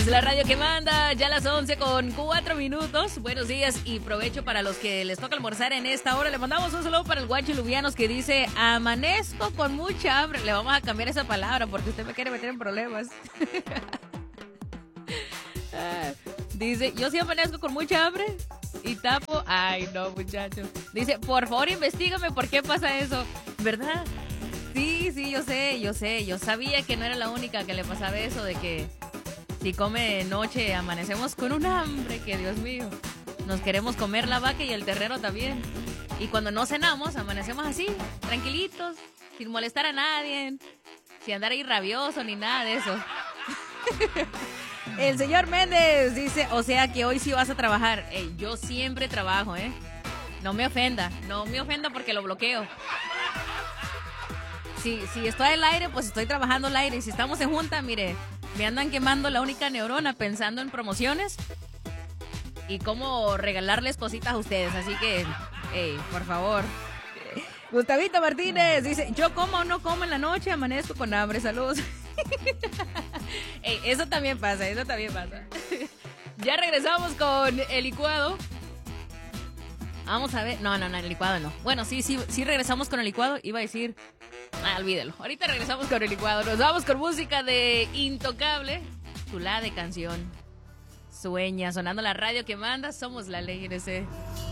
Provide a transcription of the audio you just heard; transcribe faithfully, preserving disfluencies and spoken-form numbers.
Es la radio que manda, ya las once con cuatro minutos. Buenos días y provecho para los que les toca almorzar en esta hora. Le mandamos un saludo para el Guacho Lubianos que dice: amanezco con mucha hambre. Le vamos a cambiar esa palabra porque usted me quiere meter en problemas. Dice: yo sí amanezco con mucha hambre y tapo. Ay, no, muchachos. Dice: por favor, investígame por qué pasa eso. ¿Verdad? Sí, sí, yo sé, yo sé. Yo sabía que no era la única que le pasaba eso de que si come de noche, amanecemos con un hambre que, Dios mío, nos queremos comer la vaca y el terreno también. Y cuando no cenamos, amanecemos así, tranquilitos, sin molestar a nadie, sin andar ahí rabioso ni nada de eso. El señor Méndez dice: o sea que hoy sí vas a trabajar. Ey, yo siempre trabajo, ¿eh? No me ofenda, no me ofenda porque lo bloqueo. Si, si estoy al aire, pues estoy trabajando al aire. Y si estamos en junta, mire, me andan quemando la única neurona pensando en promociones y cómo regalarles cositas a ustedes. Así que, hey, por favor. Gustavito Martínez dice: yo como o no como en la noche, amanezco con hambre. Saludos. Hey, eso también pasa, eso también pasa. Ya regresamos con el licuado. Vamos a ver. No, no, no, el licuado no. Bueno, sí, sí, sí regresamos con el licuado. Iba a decir... Ah, olvídelo. Ahorita regresamos con el licuado. Nos vamos con música de Intocable. Chulada de canción. Sueña, sonando la radio que manda. Somos la ley N S.